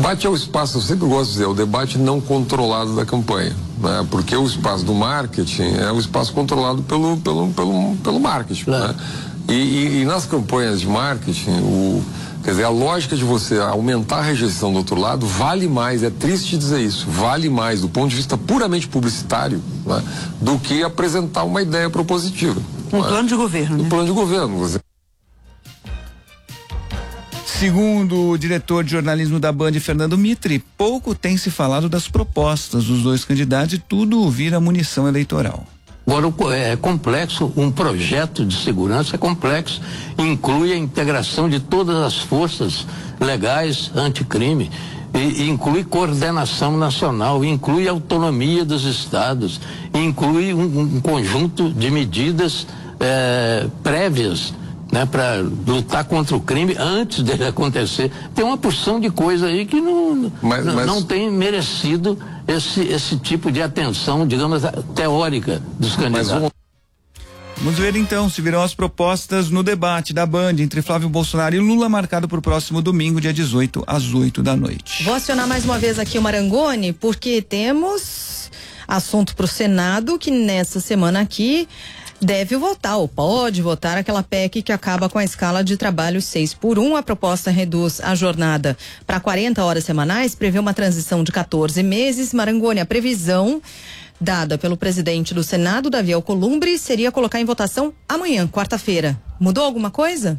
debate é o espaço, eu sempre gosto de dizer, é o debate não controlado da campanha, né? Porque o espaço do marketing é o espaço controlado pelo marketing, claro, né? E nas campanhas de marketing, quer dizer, a lógica de você aumentar a rejeição do outro lado vale mais, é triste dizer isso, vale mais do ponto de vista puramente publicitário, né, do que apresentar uma ideia propositiva. Um plano de governo, né? Um plano de governo, você. Segundo o diretor de jornalismo da Band, Fernando Mitre, pouco tem se falado das propostas dos dois candidatos e tudo vira munição eleitoral. Agora, é complexo, um projeto de segurança é complexo, inclui a integração de todas as forças legais anticrime, e inclui coordenação nacional, inclui autonomia dos estados, inclui um conjunto de medidas prévias, né, para lutar contra o crime antes dele acontecer. Tem uma porção de coisa aí que não tem merecido esse tipo de atenção, digamos, teórica dos candidatos. Vamos ver então se virão as propostas no debate da Band entre Flávio Bolsonaro e Lula, marcado para o próximo domingo, dia 18, às 8 da noite. Vou acionar mais uma vez aqui o Marangoni, porque temos assunto para o Senado que nessa semana aqui deve votar, ou pode votar, aquela PEC que acaba com a escala de trabalho 6x1. A proposta reduz a jornada para 40 horas semanais, prevê uma transição de 14 meses. Marangoni, a previsão dada pelo presidente do Senado, Davi Alcolumbre, seria colocar em votação amanhã, quarta-feira. Mudou alguma coisa?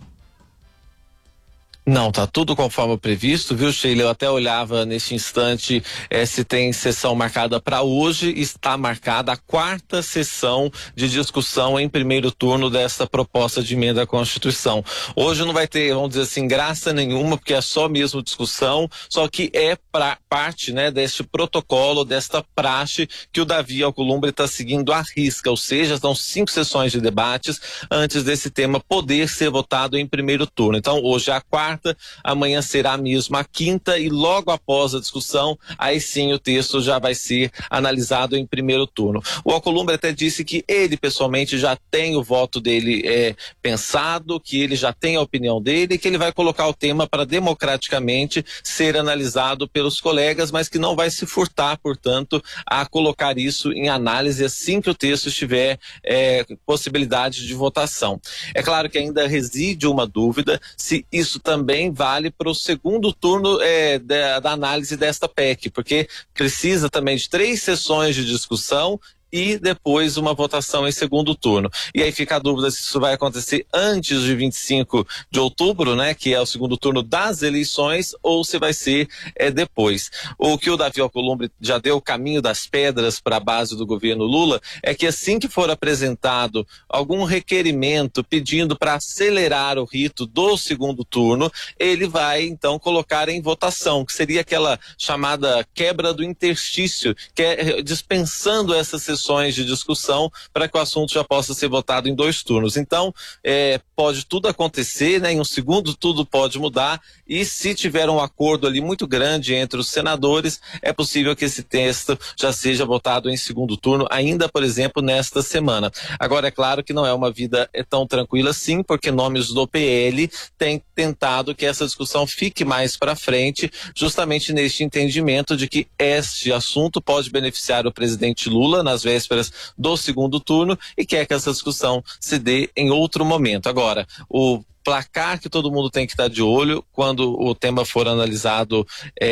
Não, tá tudo conforme previsto, viu, Sheila? Eu até olhava neste instante se tem sessão marcada para hoje. Está marcada a 4ª sessão de discussão em primeiro turno dessa proposta de emenda à Constituição. Hoje não vai ter, vamos dizer assim, graça nenhuma, porque é só mesmo discussão, só que é parte, né, deste protocolo, desta praxe que o Davi Alcolumbre está seguindo à risca, ou seja, são 5 sessões de debates antes desse tema poder ser votado em primeiro turno. Então, hoje é a 4ª, amanhã será mesmo a 5ª e logo após a discussão, aí sim o texto já vai ser analisado em primeiro turno. O Alcolumbre até disse que ele pessoalmente já tem o voto dele pensado, que ele já tem a opinião dele, que ele vai colocar o tema para democraticamente ser analisado pelos colegas, mas que não vai se furtar, portanto, a colocar isso em análise assim que o texto estiver possibilidade de votação. É claro que ainda reside uma dúvida se isso também vale para o segundo turno da análise desta PEC, porque precisa também de 3 sessões de discussão e depois uma votação em segundo turno. E aí fica a dúvida se isso vai acontecer antes de 25 de outubro, né, que é o segundo turno das eleições, ou se vai ser depois. O que o Davi Alcolumbre já deu o caminho das pedras para a base do governo Lula é que assim que for apresentado algum requerimento pedindo para acelerar o rito do segundo turno, ele vai então colocar em votação, que seria aquela chamada quebra do interstício, que é dispensando essas sessões de discussão para que o assunto já possa ser votado em 2 turnos. Então, pode tudo acontecer, né? Em um segundo tudo pode mudar, e se tiver um acordo ali muito grande entre os senadores, é possível que esse texto já seja votado em segundo turno, ainda, por exemplo, nesta semana. Agora, é claro que não é uma vida tão tranquila assim, porque nomes do PL têm tentado que essa discussão fique mais para frente, justamente neste entendimento de que este assunto pode beneficiar o presidente Lula nas vésperas do segundo turno e quer que essa discussão se dê em outro momento. Agora, o placar que todo mundo tem que estar de olho quando o tema for analisado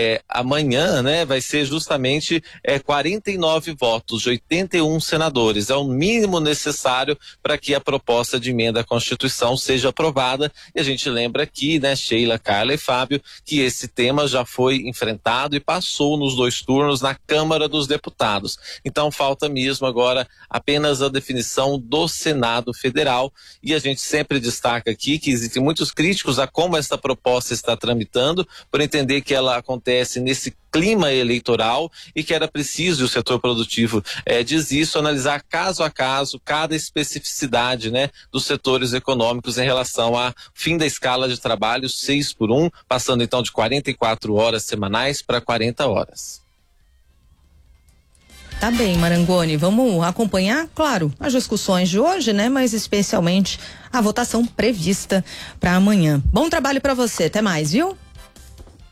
amanhã, né, vai ser justamente 49 votos de 81 senadores. É o mínimo necessário para que a proposta de emenda à Constituição seja aprovada. E a gente lembra aqui, né, Sheila, Carla e Fábio, que esse tema já foi enfrentado e passou nos 2 turnos na Câmara dos Deputados. Então falta mesmo agora apenas a definição do Senado Federal, e a gente sempre destaca aqui que existem muitos críticos a como essa proposta está tramitando, por entender que ela acontece nesse clima eleitoral e que era preciso, e o setor produtivo diz isso, analisar caso a caso cada especificidade, né, dos setores econômicos em relação a fim da escala de trabalho 6x1, passando então de 44 horas semanais para 40 horas. Tá bem, Marangoni, vamos acompanhar, claro, as discussões de hoje, né? Mas especialmente a votação prevista para amanhã. Bom trabalho para você, até mais, viu?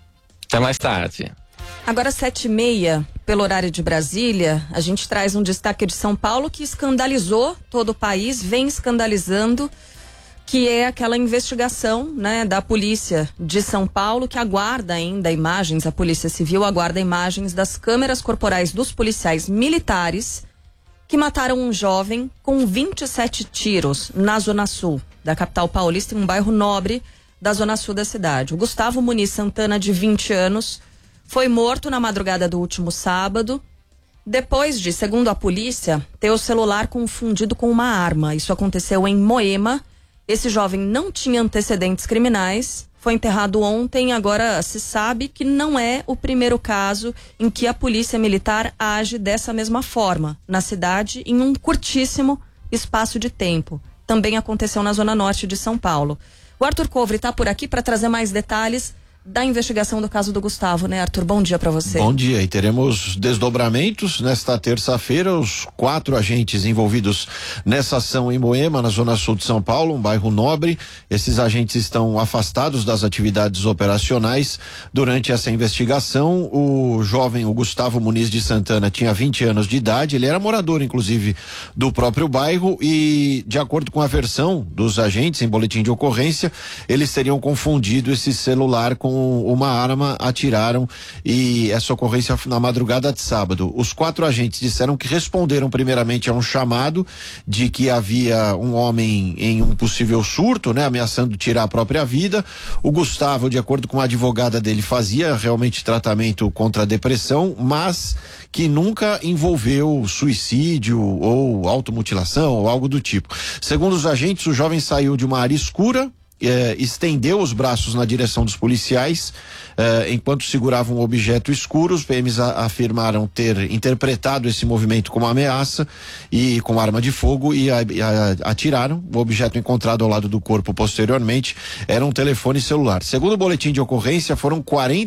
Até mais tarde. Agora 7h30, pelo horário de Brasília, a gente traz um destaque de São Paulo que escandalizou todo o país, vem escandalizando, que é aquela investigação, né, da polícia de São Paulo, que aguarda ainda imagens, a Polícia Civil aguarda imagens das câmeras corporais dos policiais militares que mataram um jovem com 27 tiros na Zona Sul da capital paulista, em um bairro nobre da Zona Sul da cidade. O Gustavo Muniz Santana, de 20 anos, foi morto na madrugada do último sábado, depois de, segundo a polícia, ter o celular confundido com uma arma. Isso aconteceu em Moema. Esse jovem não tinha antecedentes criminais, foi enterrado ontem. Agora se sabe que não é o primeiro caso em que a polícia militar age dessa mesma forma na cidade, em um curtíssimo espaço de tempo. Também aconteceu na Zona Norte de São Paulo. O Arthur Covre está por aqui para trazer mais detalhes da investigação do caso do Gustavo, né, Arthur? Bom dia para você. Bom dia, e teremos desdobramentos nesta terça-feira. Os 4 agentes envolvidos nessa ação em Moema, na Zona Sul de São Paulo, um bairro nobre. Esses agentes estão afastados das atividades operacionais durante essa investigação. O jovem, o Gustavo Muniz de Santana, tinha 20 anos de idade. Ele era morador, inclusive, do próprio bairro, e, de acordo com a versão dos agentes em boletim de ocorrência, eles teriam confundido esse celular com uma arma, atiraram, e essa ocorrência na madrugada de sábado. Os 4 agentes disseram que responderam primeiramente a um chamado de que havia um homem em um possível surto, né, ameaçando tirar a própria vida. O Gustavo, de acordo com a advogada dele, fazia realmente tratamento contra a depressão, mas que nunca envolveu suicídio ou automutilação ou algo do tipo. Segundo os agentes, o jovem saiu de uma área escura, estendeu os braços na direção dos policiais, enquanto seguravam um objeto escuro. Os PMs afirmaram ter interpretado esse movimento como ameaça e com arma de fogo, e atiraram. O objeto encontrado ao lado do corpo posteriormente era um telefone celular. Segundo o boletim de ocorrência, foram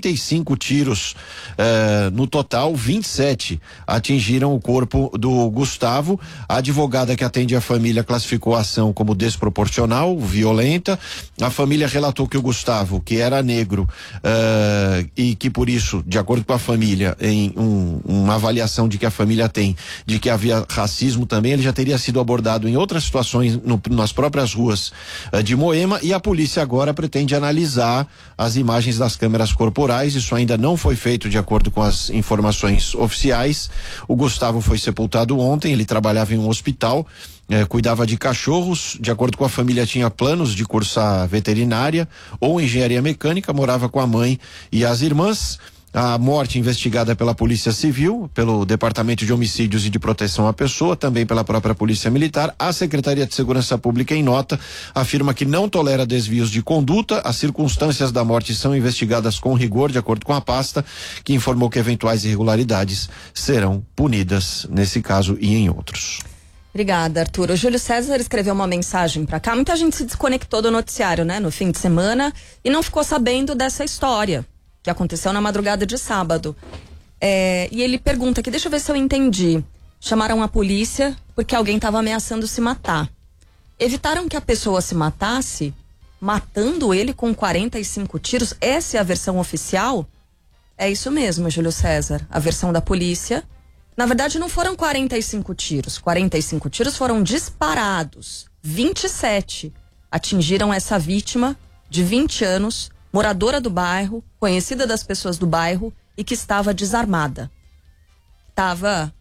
45 tiros no total. 27 atingiram o corpo do Gustavo. A advogada que atende a família classificou a ação como desproporcional, violenta. A família relatou que o Gustavo, que era negro, e que por isso, de acordo com a família, em uma avaliação de que a família tem, de que havia racismo também, ele já teria sido abordado em outras situações nas próprias ruas de Moema, e a polícia agora pretende analisar as imagens das câmeras corporais. Isso ainda não foi feito de acordo com as informações oficiais. O Gustavo foi sepultado ontem, ele trabalhava em um hospital, cuidava de cachorros. De acordo com a família, tinha planos de cursar veterinária ou engenharia mecânica, morava com a mãe e as irmãs. A morte investigada pela Polícia Civil, pelo Departamento de Homicídios e de Proteção à Pessoa, também pela própria Polícia Militar. A Secretaria de Segurança Pública, em nota, afirma que não tolera desvios de conduta. As circunstâncias da morte são investigadas com rigor, de acordo com a pasta, que informou que eventuais irregularidades serão punidas nesse caso e em outros. Obrigada, Arthur. O Júlio César escreveu uma mensagem para cá. Muita gente se desconectou do noticiário, né, no fim de semana, e não ficou sabendo dessa história que aconteceu na madrugada de sábado. E ele pergunta aqui, deixa eu ver se eu entendi. Chamaram a polícia porque alguém estava ameaçando se matar. Evitaram que a pessoa se matasse, matando ele com 45 tiros? Essa é a versão oficial? É isso mesmo, Júlio César. A versão da polícia. Na verdade, não foram 45 tiros. 45 tiros foram disparados. 27 atingiram essa vítima de 20 anos, moradora do bairro, conhecida das pessoas do bairro e que estava desarmada. Estava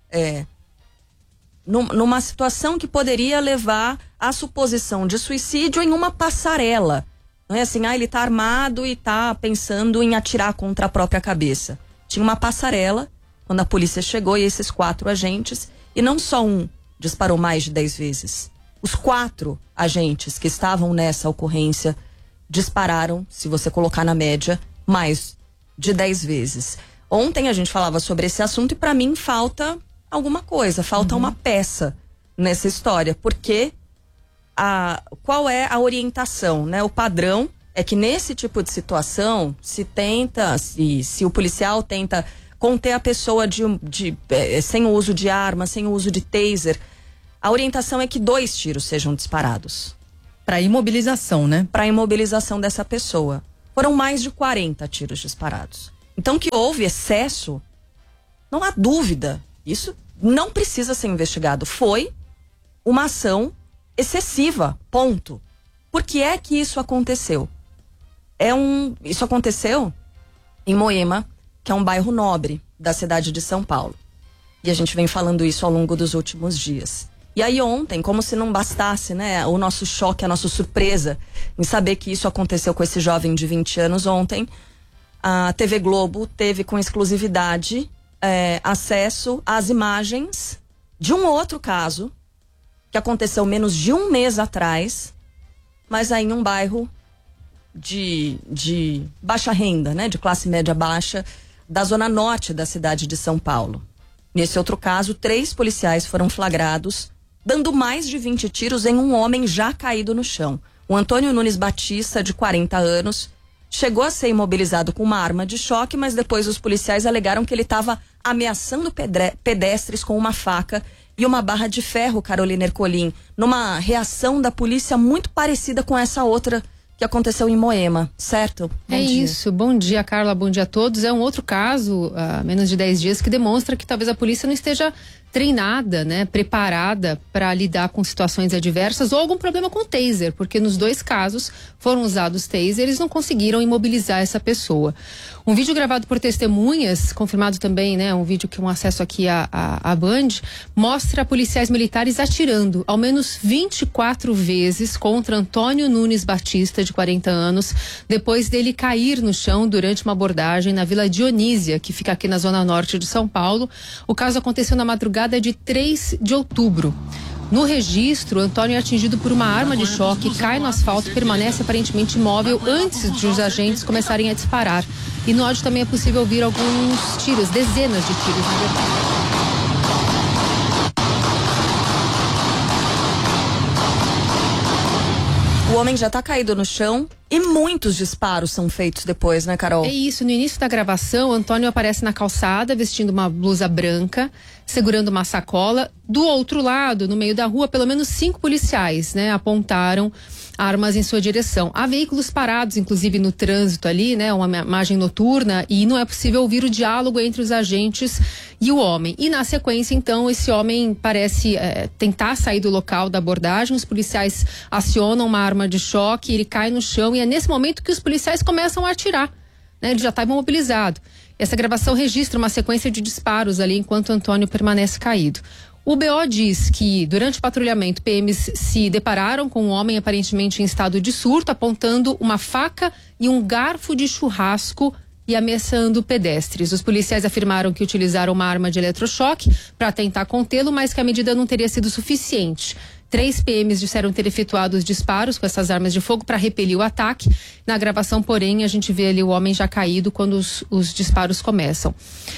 numa situação que poderia levar à suposição de suicídio em uma passarela. Não é assim, ele está armado e está pensando em atirar contra a própria cabeça. Tinha uma passarela quando a polícia chegou, e esses 4 agentes, e não só um, disparou mais de 10 vezes. Os 4 agentes que estavam nessa ocorrência dispararam, se você colocar na média, mais de 10 vezes. Ontem a gente falava sobre esse assunto e para mim falta alguma coisa, falta uma peça nessa história, porque qual é a orientação, né? O padrão é que nesse tipo de situação se o policial tenta conter a pessoa sem o uso de arma, sem o uso de taser, a orientação é que 2 tiros sejam disparados. Para imobilização, né? Para imobilização dessa pessoa. Foram mais de 40 tiros disparados. Então, que houve excesso, não há dúvida. Isso não precisa ser investigado. Foi uma ação excessiva, ponto. Por que é que isso aconteceu? Isso aconteceu em Moema, que é um bairro nobre da cidade de São Paulo. E a gente vem falando isso ao longo dos últimos dias. E aí ontem, como se não bastasse, né, o nosso choque, a nossa surpresa em saber que isso aconteceu com esse jovem de 20 anos ontem, a TV Globo teve com exclusividade acesso às imagens de um outro caso que aconteceu menos de um mês atrás, mas aí em um bairro de baixa renda, né, de classe média baixa, da zona norte da cidade de São Paulo. Nesse outro caso, 3 policiais foram flagrados dando mais de 20 tiros em um homem já caído no chão. O Antônio Nunes Batista, de 40 anos, chegou a ser imobilizado com uma arma de choque, mas depois os policiais alegaram que ele estava ameaçando pedestres com uma faca e uma barra de ferro, Carolina Ercolim, numa reação da polícia muito parecida com essa outra que aconteceu em Moema, certo? Bom dia. Isso, bom dia, Carla, bom dia a todos. É um outro caso, há menos de 10 dias, que demonstra que talvez a polícia não esteja treinada, né, preparada para lidar com situações adversas ou algum problema com o taser, porque nos 2 casos foram usados taser, eles não conseguiram imobilizar essa pessoa. Um vídeo gravado por testemunhas, confirmado também, né, um vídeo que um acesso aqui à Band, mostra policiais militares atirando ao menos 24 vezes contra Antônio Nunes Batista, de 40 anos, depois dele cair no chão durante uma abordagem na Vila Dionísia, que fica aqui na zona norte de São Paulo. O caso aconteceu na madrugada de 3 de outubro. No registro, Antônio é atingido por uma arma de choque, cai no asfalto e permanece aparentemente imóvel antes de os agentes começarem a disparar. E no áudio também é possível ouvir alguns tiros, dezenas de tiros, na verdade. O homem já está caído no chão e muitos disparos são feitos depois, né, Carol? É isso, no início da gravação, Antônio aparece na calçada vestindo uma blusa branca, segurando uma sacola. Do outro lado, no meio da rua, pelo menos 5 policiais, né, apontaram armas em sua direção. Há veículos parados, inclusive no trânsito ali, né, uma imagem noturna, e não é possível ouvir o diálogo entre os agentes e o homem. E na sequência, então, esse homem parece tentar sair do local da abordagem, os policiais acionam uma arma de choque, ele cai no chão e é nesse momento que os policiais começam a atirar, né, ele já está imobilizado. Essa gravação registra uma sequência de disparos ali enquanto Antônio permanece caído. O BO diz que, durante o patrulhamento, PMs se depararam com um homem aparentemente em estado de surto, apontando uma faca e um garfo de churrasco e ameaçando pedestres. Os policiais afirmaram que utilizaram uma arma de eletrochoque para tentar contê-lo, mas que a medida não teria sido suficiente. 3 PMs disseram ter efetuado os disparos com essas armas de fogo para repelir o ataque. Na gravação, porém, a gente vê ali o homem já caído quando os disparos começam.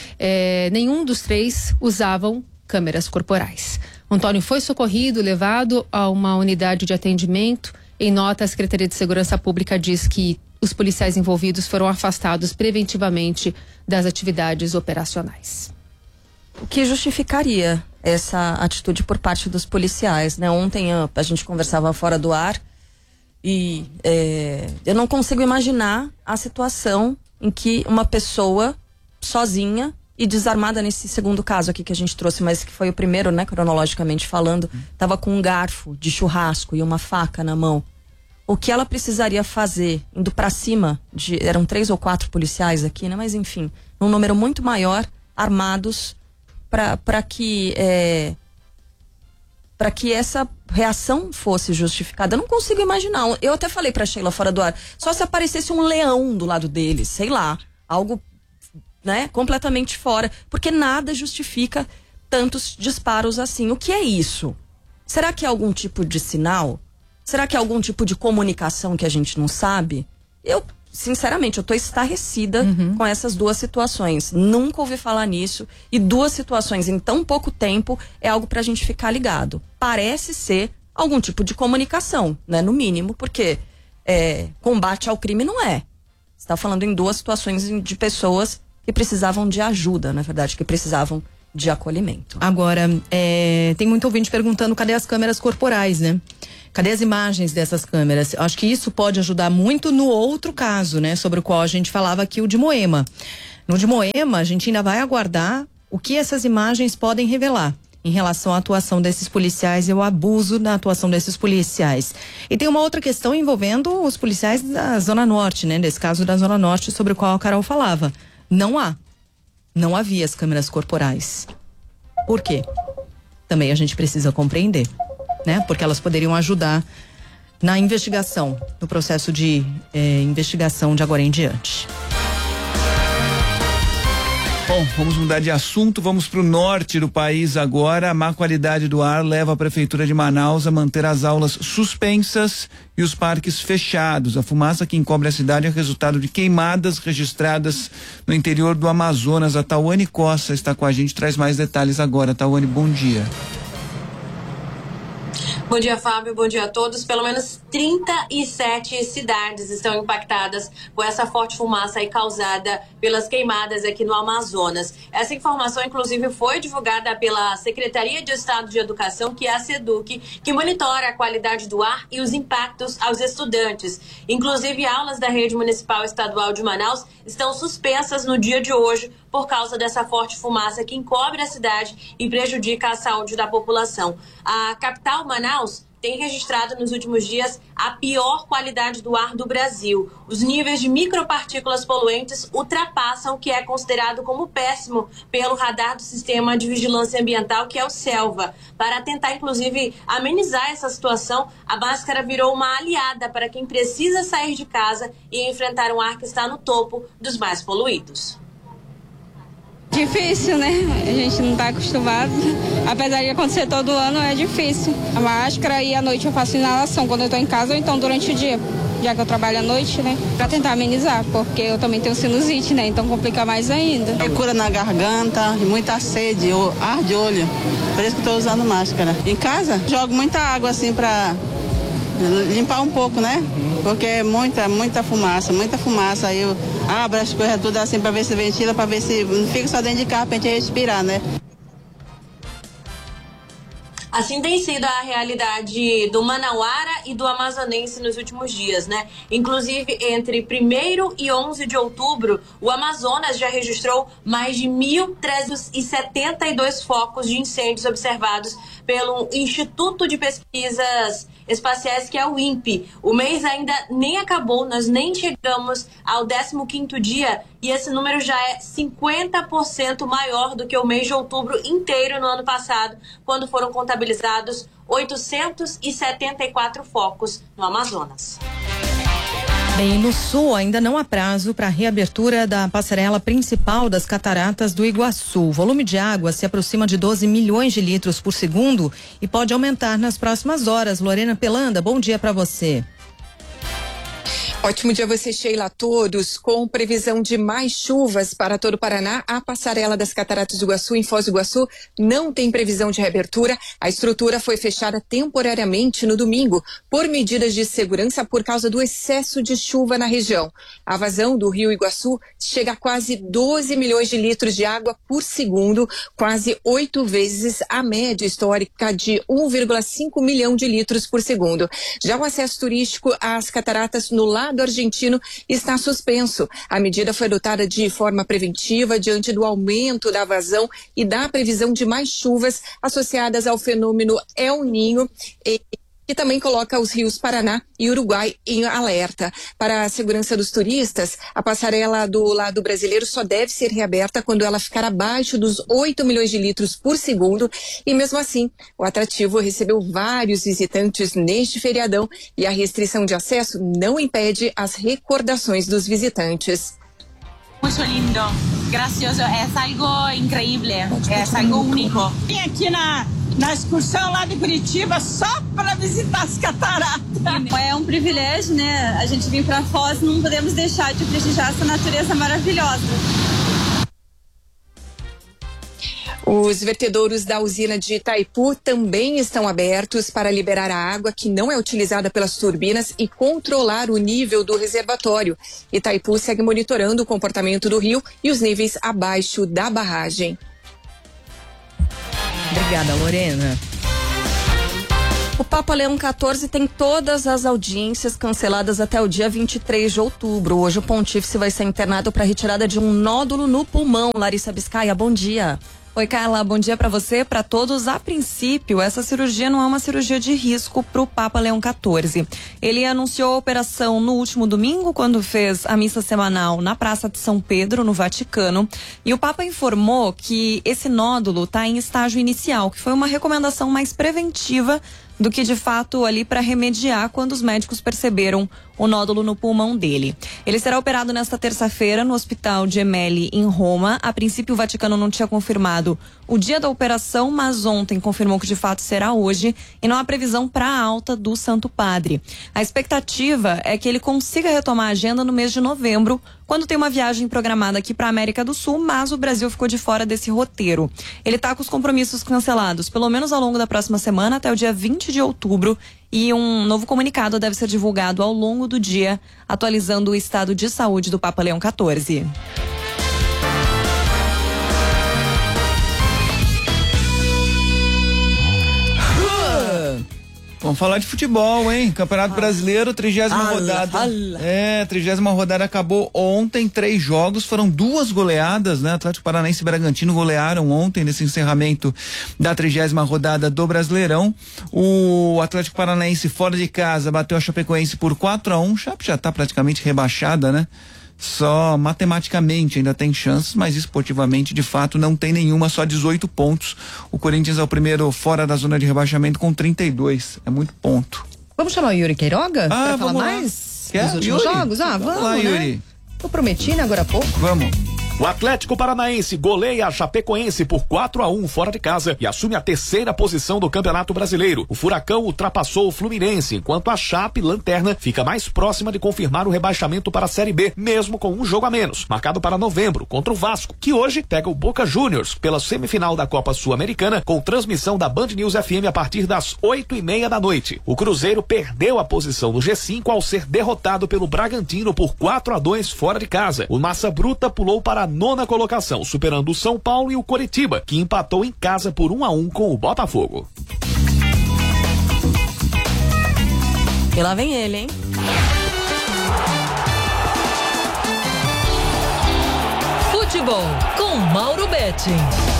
Nenhum dos 3 usavam câmeras corporais. Antônio foi socorrido, levado a uma unidade de atendimento. Em nota, a Secretaria de Segurança Pública diz que os policiais envolvidos foram afastados preventivamente das atividades operacionais. O que justificaria essa atitude por parte dos policiais, né? Ontem a gente conversava fora do ar e eu não consigo imaginar a situação em que uma pessoa sozinha e desarmada, nesse segundo caso aqui que a gente trouxe, mas que foi o primeiro, né, cronologicamente falando, estava com um garfo de churrasco e uma faca na mão. O que ela precisaria fazer, indo para cima eram 3 ou 4 policiais aqui, né, mas enfim, um número muito maior, armados, para que essa reação fosse justificada. Eu não consigo imaginar. Eu até falei para Sheila fora do ar, só se aparecesse um leão do lado deles, sei lá, algo, né, completamente fora, porque nada justifica tantos disparos assim. O que é isso? Será que é algum tipo de sinal? Será que é algum tipo de comunicação que a gente não sabe? Sinceramente, eu tô estarrecida com essas 2 situações. Nunca ouvi falar nisso. E 2 situações em tão pouco tempo é algo pra gente ficar ligado. Parece ser algum tipo de comunicação, né? No mínimo, porque combate ao crime não é. Você tá falando em 2 situações de pessoas que precisavam de ajuda, na verdade, que precisavam de acolhimento. Agora, tem muito ouvinte perguntando cadê as câmeras corporais, né? Cadê as imagens dessas câmeras? Acho que isso pode ajudar muito no outro caso, né? Sobre o qual a gente falava aqui, o de Moema. No de Moema, a gente ainda vai aguardar o que essas imagens podem revelar em relação à atuação desses policiais e o abuso na atuação desses policiais. E tem uma outra questão envolvendo os policiais da Zona Norte, né? Nesse caso da Zona Norte, sobre o qual a Carol falava. Não havia as câmeras corporais. Por quê? Também a gente precisa compreender, né? Porque elas poderiam ajudar na investigação, no processo de investigação de agora em diante. Bom, vamos mudar de assunto, vamos para o norte do país agora. A má qualidade do ar leva a Prefeitura de Manaus a manter as aulas suspensas e os parques fechados. A fumaça que encobre a cidade é resultado de queimadas registradas no interior do Amazonas. A Tawane Costa está com a gente, traz mais detalhes agora. Tawane, bom dia. Bom dia, Fábio. Bom dia a todos. Pelo menos 37 cidades estão impactadas com essa forte fumaça aí causada pelas queimadas aqui no Amazonas. Essa informação, inclusive, foi divulgada pela Secretaria de Estado de Educação, que é a SEDUC, que monitora a qualidade do ar e os impactos aos estudantes. Inclusive, aulas da Rede Municipal Estadual de Manaus estão suspensas no dia de hoje por causa dessa forte fumaça que encobre a cidade e prejudica a saúde da população. A capital, Manaus, tem registrado nos últimos dias a pior qualidade do ar do Brasil. Os níveis de micropartículas poluentes ultrapassam o que é considerado como péssimo pelo radar do Sistema de Vigilância Ambiental, que é o SELVA. Para tentar, inclusive, amenizar essa situação, a máscara virou uma aliada para quem precisa sair de casa e enfrentar um ar que está no topo dos mais poluídos. Difícil, né? A gente não está acostumado. Apesar de acontecer todo ano, é difícil. A máscara e à noite eu faço inalação quando eu estou em casa ou então durante o dia, já que eu trabalho à noite, né? Para tentar amenizar, porque eu também tenho sinusite, né? Então complica mais ainda. Cura na garganta, muita sede, ar de olho. Por isso que estou usando máscara. Em casa, jogo muita água assim para limpar um pouco, né? Porque é muita fumaça. Aí eu abro as coisas tudo assim para ver se ventila, para ver se não fica só dentro de carro pra gente respirar, né? Assim tem sido a realidade do manauara e do amazonense nos últimos dias, né? Inclusive, entre 1º e 11 de outubro, o Amazonas já registrou mais de 1.372 focos de incêndios observados pelo Instituto de Pesquisas Espaciais, que é o INPE. O mês ainda nem acabou, nós nem chegamos ao 15º dia e esse número já é 50% maior do que o mês de outubro inteiro no ano passado, quando foram contabilizados 874 focos no Amazonas. Bem, no sul ainda não há prazo para a reabertura da passarela principal das Cataratas do Iguaçu. O volume de água se aproxima de 12 milhões de litros por segundo e pode aumentar nas próximas horas. Lorena Pelanda, bom dia para você. Ótimo dia a você, Sheila, a todos. Com previsão de mais chuvas para todo o Paraná, a passarela das Cataratas do Iguaçu, em Foz do Iguaçu, não tem previsão de reabertura. A estrutura foi fechada temporariamente no domingo por medidas de segurança por causa do excesso de chuva na região. A vazão do rio Iguaçu chega a quase 12 milhões de litros de água por segundo, quase 8 vezes a média histórica de 1,5 milhão de litros por segundo. Já o acesso turístico às cataratas no lado argentino está suspenso. A medida foi adotada de forma preventiva diante do aumento da vazão e da previsão de mais chuvas associadas ao fenômeno El Niño, que também coloca os rios Paraná e Uruguai em alerta. Para a segurança dos turistas, a passarela do lado brasileiro só deve ser reaberta quando ela ficar abaixo dos 8 milhões de litros por segundo e mesmo assim, o atrativo recebeu vários visitantes neste feriadão e a restrição de acesso não impede as recordações dos visitantes. Muito lindo, gracioso, é algo incrível, é algo único. Vim aqui na excursão lá de Curitiba só para visitar as cataratas. É um privilégio, né? A gente vir para Foz, não podemos deixar de prestigiar essa natureza maravilhosa. Os vertedouros da usina de Itaipu também estão abertos para liberar a água que não é utilizada pelas turbinas e controlar o nível do reservatório. Itaipu segue monitorando o comportamento do rio e os níveis abaixo da barragem. Obrigada, Lorena. O Papa Leão XIV tem todas as audiências canceladas até o dia 23 de outubro. Hoje o pontífice vai ser internado para retirada de um nódulo no pulmão. Larissa Biscaia, bom dia. Oi, Carla, bom dia para você, para todos. A princípio, essa cirurgia não é uma cirurgia de risco para o Papa Leão XIV. Ele anunciou a operação no último domingo, quando fez a missa semanal na Praça de São Pedro, no Vaticano. E o Papa informou que esse nódulo está em estágio inicial, que foi uma recomendação mais preventiva do que de fato ali para remediar quando os médicos perceberam o nódulo no pulmão dele. Ele será operado nesta terça-feira no Hospital Gemelli, em Roma. A princípio, o Vaticano não tinha confirmado o dia da operação, mas ontem confirmou que de fato será hoje e não há previsão para a alta do Santo Padre. A expectativa é que ele consiga retomar a agenda no mês de novembro, quando tem uma viagem programada aqui para a América do Sul, mas o Brasil ficou de fora desse roteiro. Ele está com os compromissos cancelados, pelo menos ao longo da próxima semana, até o dia 20 de outubro, e um novo comunicado deve ser divulgado ao longo do dia, atualizando o estado de saúde do Papa Leão XIV. Vamos falar de futebol, hein? Campeonato Brasileiro, 30ª rodada. 30ª rodada acabou ontem, 3 jogos, foram 2 goleadas, né? Atlético Paranaense e Bragantino golearam ontem nesse encerramento da 30ª rodada do Brasileirão. O Atlético Paranaense fora de casa bateu a Chapecoense por 4-1. Chape já tá praticamente rebaixada, né? Só matematicamente ainda tem chances, mas esportivamente de fato não tem nenhuma, só 18 pontos. O Corinthians é o primeiro fora da zona de rebaixamento com 32, é muito ponto. Vamos chamar o Yuri Queiroga pra falar lá. mais Quer? dos últimos Yuri? jogos? Vamos lá, né? Yuri. Eu prometi, né, agora há pouco. Vamos. O Atlético Paranaense goleia a Chapecoense por 4-1 fora de casa e assume a 3ª posição do Campeonato Brasileiro. O Furacão ultrapassou o Fluminense, enquanto a Chape, lanterna, fica mais próxima de confirmar o rebaixamento para a Série B, mesmo com um jogo a menos, marcado para novembro, contra o Vasco, que hoje pega o Boca Juniors pela semifinal da Copa Sul-Americana, com transmissão da Band News FM a partir das 8:30 da noite. O Cruzeiro perdeu a posição no G5 ao ser derrotado pelo Bragantino por 4-2 fora de casa. O Massa Bruta pulou para a 9ª colocação, superando o São Paulo e o Coritiba, que empatou em casa por 1-1 com o Botafogo. E lá vem ele, hein? Futebol com Mauro Betting.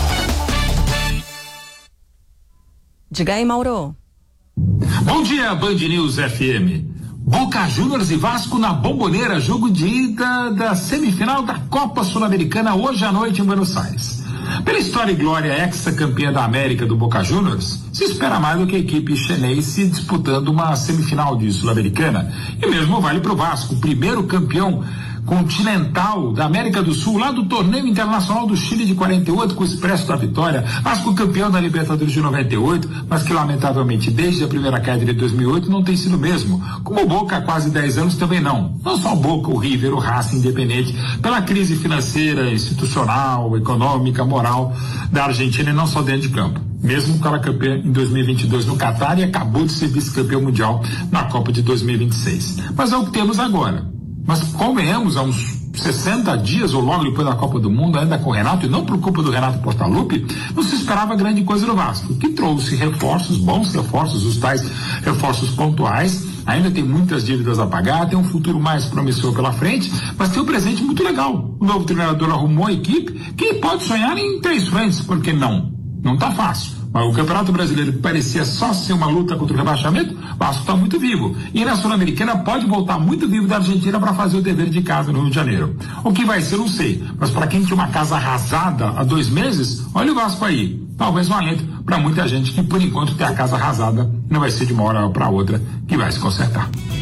Diga aí, Mauro. Bom dia, Band News FM. Boca Juniors e Vasco na Bombonera, jogo de ida da semifinal da Copa Sul-Americana hoje à noite em Buenos Aires. Pela história e glória ex-campeã da América do Boca Juniors, se espera mais do que a equipe chinense disputando uma semifinal de Sul-Americana. E mesmo vale para o Vasco, o primeiro campeão continental da América do Sul, lá do Torneio Internacional do Chile de 48, com o Expresso da Vitória. Vasco campeão da Libertadores de 98, mas que lamentavelmente desde a primeira queda de 2008 não tem sido o mesmo. Como o Boca há quase 10 anos também não. Não só o Boca, o River, o Racing, Independente, pela crise financeira, institucional, econômica, moral da Argentina e não só dentro de campo. Mesmo com ela campeã em 2022 no Catar e acabou de ser vice-campeão mundial na Copa de 2026. Mas é o que temos agora. Mas convenhamos, há uns 60 dias ou logo depois da Copa do Mundo, ainda com o Renato, e não por culpa do Renato Portaluppi, não se esperava grande coisa do Vasco, que trouxe reforços, bons reforços, os tais reforços pontuais. Ainda tem muitas dívidas a pagar, tem um futuro mais promissor pela frente, mas tem um presente muito legal. O novo treinador arrumou a equipe que pode sonhar em 3 frentes, por que não? Não tá fácil. Mas o Campeonato Brasileiro, que parecia só ser uma luta contra o rebaixamento, o Vasco está muito vivo. E na Sul-Americana pode voltar muito vivo da Argentina para fazer o dever de casa no Rio de Janeiro. O que vai ser, não sei. Mas para quem tinha uma casa arrasada há 2 meses, olha o Vasco aí. Talvez um alento para muita gente que, por enquanto, tem a casa arrasada. Não vai ser de uma hora para outra que vai se consertar.